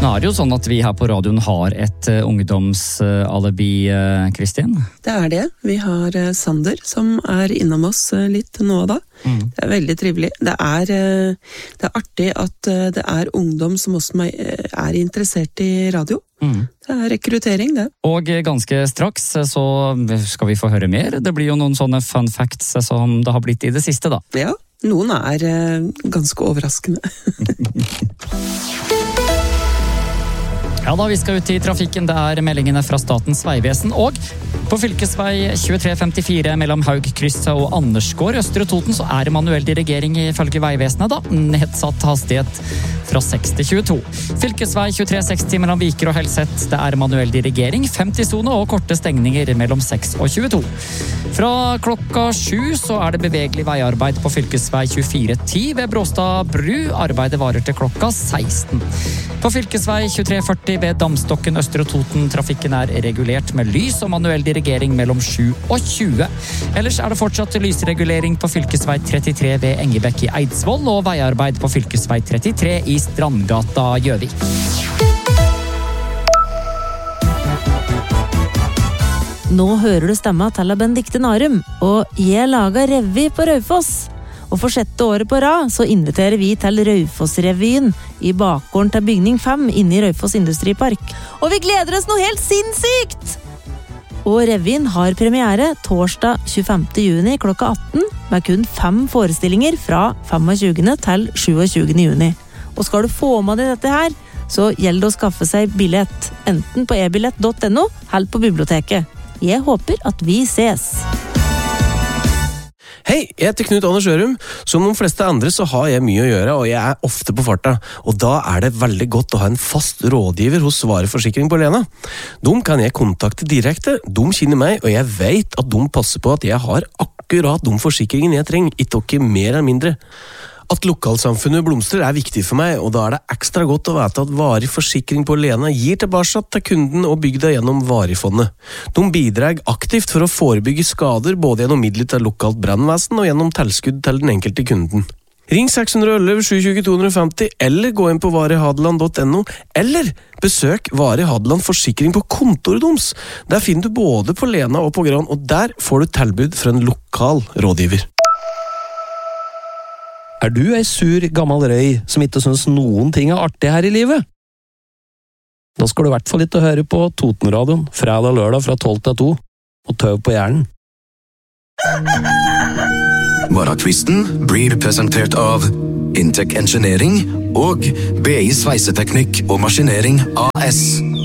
Nå det jo sånn at vi her på radioen har et ungdomsalibi, Kristin. Det det. Vi har Sander som innom oss litt nå og da. Det veldig trivelig. Det artig at det ungdom som også interessert i radio. Det rekruttering, det. Og ganske straks så skal vi få høre mer. Det blir jo noen sånne fun facts som det har blitt i det siste, da. Ja, noen ganske overraskende. Ja da, vi skal ut i trafikken. Det meldingene fra Statens Vegvesen. Og på fylkesvei 2354 mellom Haugkrysset og Andersgård, Østre Toten, så det manuell dirigering ifølge Vegvesenet, da. Nedsatt hastighet fra 6 til 22. Fylkesvei 2360 mellom Viker og Helset, det manuell dirigering, 50-sone og korte stengninger mellom 6 og 22. Fra klokka 7 så det bevegelig veiarbeid på fylkesvei 2410 ved Bråstad bru. Arbeidet varer til klokka 16. På fylkesvei 2340 ved Damstokken Østre Toten, trafikken regulert med lys og manuell dirigering mellom 7 og 20. Ellers det fortsatt lysregulering på fylkesvei 33 ved Engebekk i Eidsvoll og veiarbeid på fylkesvei 33 i Strandgata Gjøvik. Nå hører du stemma til Benedikte Narum, og jeg lager revy på Raufoss. Og for 6. året på rad så inviterer vi til Raufoss-revyen i bakgården til bygning 5 inne i Raufoss Industripark. Og vi gleder oss noe helt sinnssykt! Og revyen har premiere torsdag 25. juni klokka 18 med kun 5 forestillinger fra 25. til 27. juni. Og skal du få med deg dette her, så gjelder det å skaffe seg billett, enten på ebillett.no eller på biblioteket. Jeg håper at vi ses. Hei, jeg heter Knut Anders Ørum. Som de fleste andre så har jeg mye å gjøre, og jeg ofte på farta. Og da det veldig godt å ha en fast rådgiver hos Svare Forsikring på Lena. De kan jeg kontakte direkte, de kjenner meg, og jeg vet at de passer på at jeg har akkurat de forsikringene jeg trenger, ikke mer eller mindre. At lokalsamfunnet blomstrer viktig for meg, og da det ekstra godt å vite at Varig Forsikring på Lena gir tilbake til kunden og bygda gjennom Varifondet. De bidrar aktivt for å forebygge skader, både gjennom midler til lokalt brannvesen og gjennom tilskudd til den enkelte kunden. Ring 611 720 250, eller gå inn på varihadeland.no, eller besøk Vari Hadeland Forsikring på kontoret deres. Der finner du både på Lena og på Gran, og der får du tilbud fra en lokal rådgiver. Du ei sur, gammel røy som ikke synes noen ting artig her i livet? Da skal du i hvert fall ikke høre på Totenradioen, fredag og lørdag fra 12 til 2, og tøv på hjernen. Morgenquisten blir presentert av Intec Engineering og BI Sveiseteknikk og Maskinering AS.